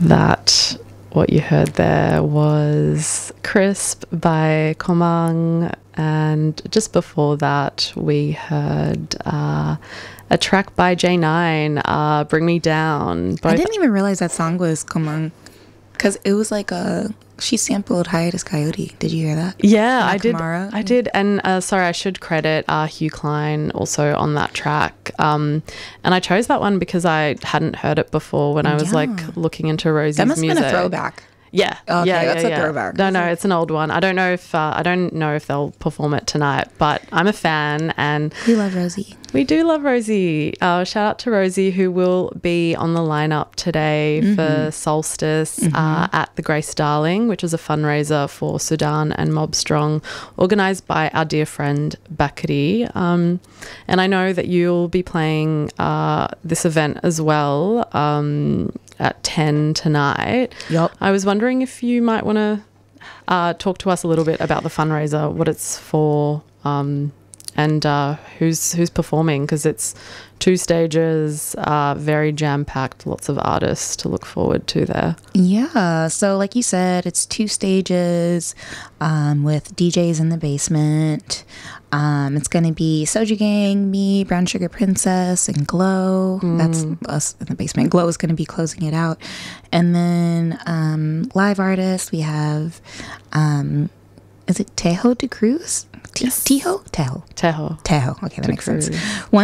That what you heard there was Crisp by Komang, and just before that we heard a track by J9, Bring Me Down. I didn't even realize that song was Komang, because it was like she sampled Hiatus Coyote. Did you hear that? Yeah, Like I did. Kamara? I did. And sorry, I should credit Hugh Klein also on that track. And I chose that one because I hadn't heard it before when I was like looking into Rosie's That must have music. been a throwback. Yeah. Okay, yeah, that's yeah, a throwback. No, it's an old one. I don't know if they'll perform it tonight, but I'm a fan and We love Rosie. we do love Rosie. Shout out to Rosie, who will be on the lineup today for Solstice at the Grace Darling, which is a fundraiser for Sudan and Mob Strong, organised by our dear friend Bakari. And I know that you'll be playing this event as well at 10 tonight. Yup. I was wondering if you might want to talk to us a little bit about the fundraiser, what it's for, and who's performing, because it's 2 stages, very jam-packed, lots of artists to look forward to there. Yeah, so like you said, it's 2 stages with DJs in the basement. It's going to be Soju Gang, me, Brown Sugar Princess, and Glow. That's us in the basement. Glow is going to be closing it out. And then live artists, we have, is it Tejo de Cruz? Yes. Tejo. Okay, that makes sense.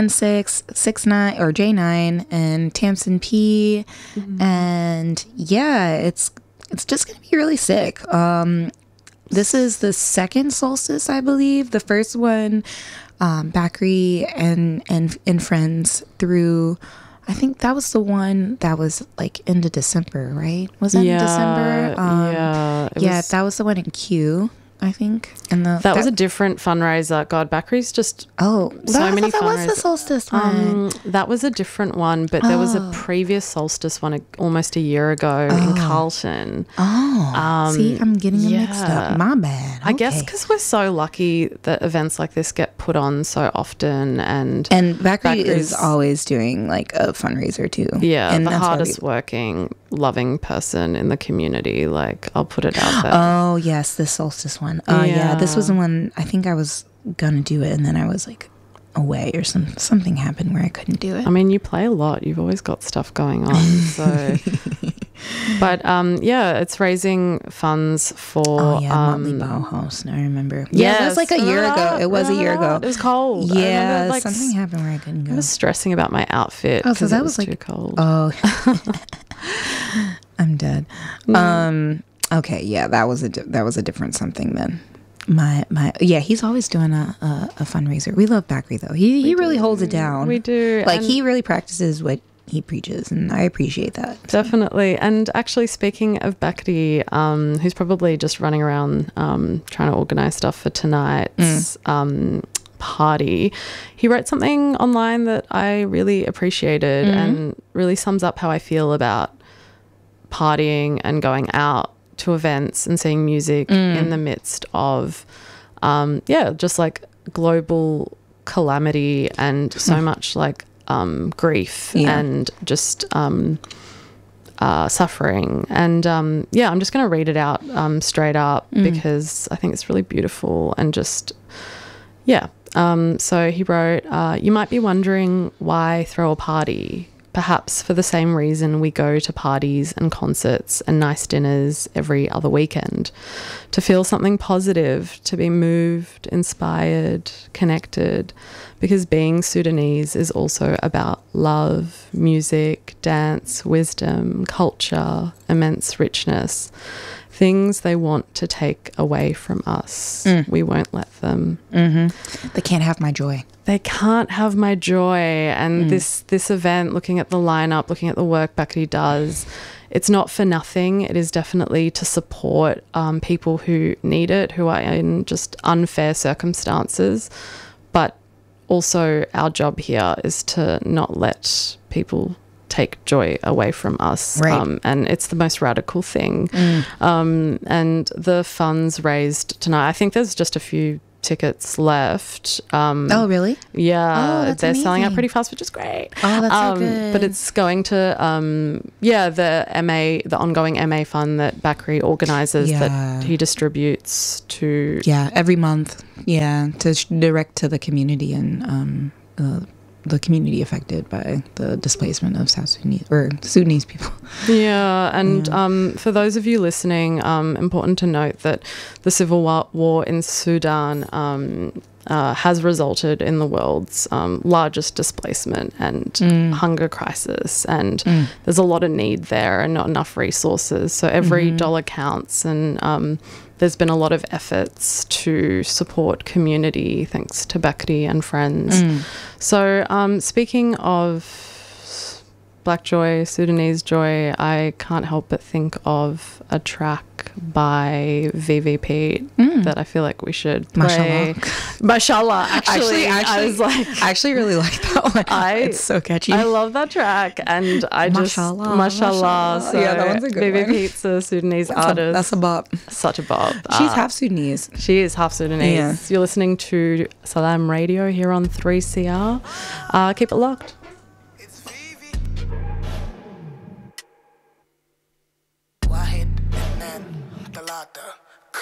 1669 or J9 and Tamsin P. And yeah, it's just gonna be really sick. This is the second Solstice, I believe. The first one, Bakri and friends threw. I think that was the one that was like into December, right? Was that in December? That was the one in Q, I think. And that was a different fundraiser. God, Bakri's just so many that was the fundraisers. Solstice one. That was a different one, but there was a previous Solstice one almost a year ago in Carlton. See, I'm getting them mixed up. My bad. I guess because we're so lucky that events like this get put on so often, and Bakri is always doing like a fundraiser too. Yeah, and the hardest working, loving person in the community. Like, I'll put it out there. Oh yes, the Solstice one. Yeah, this was the one. I think I was gonna do it, and then I was like away, or something happened where I couldn't do it. I mean, you play a lot. You've always got stuff going on. So, but it's raising funds for Motley Bauhaus. I remember. Yeah, that's like a year ago. It was a year ago. It was cold. Yeah, remember, something happened where I couldn't go. I was stressing about my outfit. Oh, so that was was too cold. Oh, I'm dead. Okay, yeah, that was a different something then. He's always doing a fundraiser. We love Bakri though. He really holds it down. We do. Like, he really practices what he preaches, and I appreciate that. Definitely. And actually, speaking of Bakri, who's probably just running around trying to organize stuff for tonight's party, he wrote something online that I really appreciated and really sums up how I feel about partying and going out to events and seeing music in the midst of just like global calamity and so much like grief and just suffering. And I'm just going to read it out straight up because I think it's really beautiful and just so he wrote, you might be wondering why throw a party. Perhaps for the same reason we go to parties and concerts and nice dinners every other weekend, to feel something positive, to be moved, inspired, connected, because being Sudanese is also about love, music, dance, wisdom, culture, immense richness, things they want to take away from us. We won't let them. They can't have my joy. They can't have my joy. And this event, looking at the lineup, looking at the work Bakri does, it's not for nothing. It is definitely to support people who need it, who are in just unfair circumstances. But also our job here is to not let people take joy away from us. Right. And it's the most radical thing. And the funds raised tonight, I think there's just a few tickets left. Oh, really? Yeah, that's they're selling out amazing. pretty fast, which is great. Oh, that's so good. But it's going to the ongoing MA fund that Bakri organizes, that he distributes to. Yeah, every month. Yeah, to direct to the community and the community affected by the displacement of South Sudanese or Sudanese people. Yeah, and for those of you listening, important to note that the civil war in Sudan has resulted in the world's largest displacement and hunger crisis, and there's a lot of need there and not enough resources. So every dollar counts, and there's been a lot of efforts to support community thanks to Bakri and friends. So speaking of Black Joy, Sudanese Joy, I can't help but think of a track by VVP that I feel like we should play. Mashallah. Actually, I was like, I actually really like that one. It's so catchy. I love that track, and I just Mashallah. So yeah, that one's a good one. VVP's a Sudanese artist. That's a bop. Such a bop. She's half Sudanese. She is half Sudanese. Yeah. You're listening to Salam Radio here on 3CR. Keep it locked. واحد اثنين ثلاثة